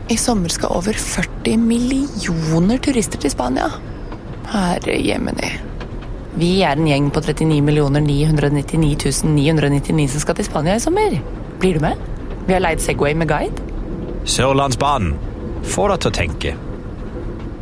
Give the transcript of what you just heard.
I sommer skal over 40 millioner turister til Spania. Herre jemini. Vi en gjeng på 39.999.999 som skal til Spania I sommer. Blir du med? Vi har leid Segway med guide. Sørlandsbanen. Få deg til å tenke.